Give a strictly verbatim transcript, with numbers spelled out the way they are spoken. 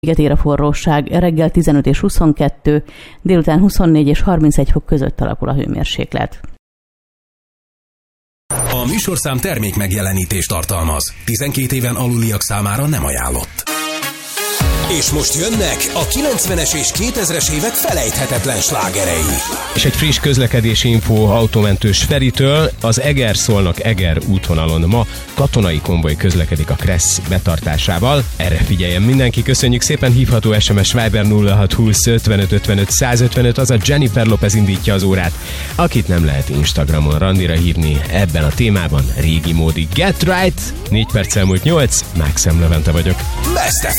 Ér a forróság, reggel tizenöt és huszonkettő, délután huszonnégy és harmincegy fok között alakul a hőmérséklet. A műsorszám termék megjelenítést tartalmaz. tizenkét éven aluliak számára nem ajánlott. És most jönnek a kilencvenes és kétezres évek felejthetetlen slágerei. És egy friss közlekedési info autómentős Feritől: az Eger-Szolnok-Eger útvonalon ma katonai konvoj közlekedik a Kressz betartásával. Erre figyeljen mindenki, köszönjük szépen. Hívható es em es Viber nulla hat húsz ötvenöt ötvenöt százötvenöt, az a Jennifer Lopez indítja az órát, akit nem lehet Instagramon randira hívni ebben a témában régi módig. Get Right, négy perccel múlt nyolc, Maxim Levente vagyok. Best ef